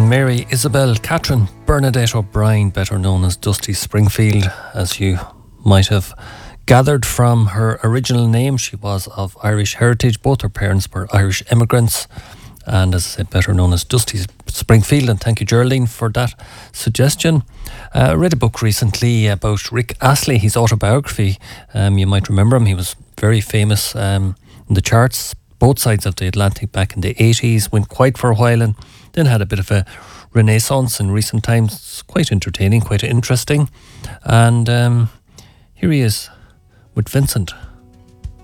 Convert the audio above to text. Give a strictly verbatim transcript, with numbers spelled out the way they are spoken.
Mary Isabel Catherine Bernadette O'Brien, better known as Dusty Springfield, as you might have gathered from her original name. She was of Irish heritage. Both her parents were Irish immigrants, and as I said, better known as Dusty Springfield. And thank you, Geraldine, for that suggestion. Uh, I read a book recently about Rick Astley, his autobiography. Um, you might remember him. He was very famous um, in the charts, both sides of the Atlantic back in the eighties, went quiet for a while and then had a bit of a renaissance in recent times. Quite entertaining, quite interesting. And um, here he is with Vincent.